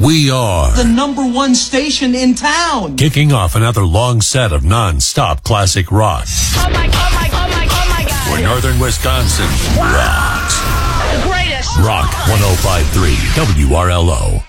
We are the #1 station in town. Kicking off another long set of non-stop classic rock. Oh my God. Where Northern Wisconsin rocks. The greatest. Rock 105.3 WRLO.